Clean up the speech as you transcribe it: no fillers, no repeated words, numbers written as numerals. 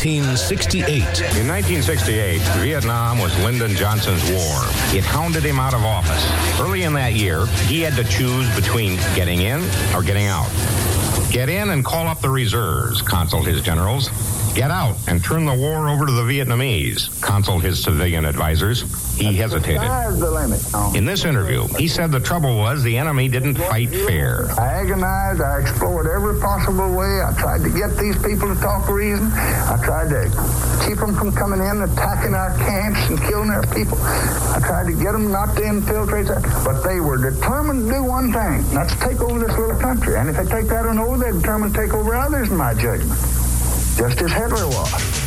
1968. In 1968, Vietnam was Lyndon Johnson's war. It hounded him out of office. Early in that year, he had to choose between getting in or getting out. Get in and call up the reserves, consulted his generals. Get out and turn the war over to the Vietnamese, consulted his civilian advisors. He hesitated. In this interview, he said the trouble was the enemy didn't fight fair. I agonized. I explored every possible way. I tried to get these people to talk reason. I tried to keep them from coming in, attacking our camps and killing our people. I tried to get them not to infiltrate that. But they were determined to do one thing, not to take over this little country. And if they take that one over, they're determined to take over others, in my judgment. Just as Hitler was.